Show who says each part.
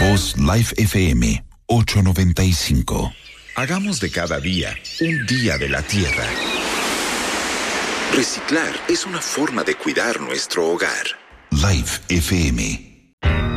Speaker 1: voz Life FM 895.
Speaker 2: Hagamos de cada día un día de la tierra.
Speaker 3: Reciclar es una forma de cuidar nuestro hogar.
Speaker 1: Life FM.